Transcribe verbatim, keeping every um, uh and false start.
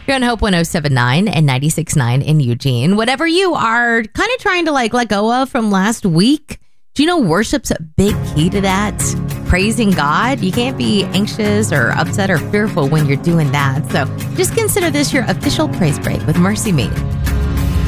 You're on Hope one oh seven point nine and ninety-six point nine in Eugene. Whatever you are kind of trying to like let go of from last week, do you know worship's a big key to that? Praising God. You can't be anxious or upset or fearful when you're doing that. So just consider this your official praise break with Mercy Me.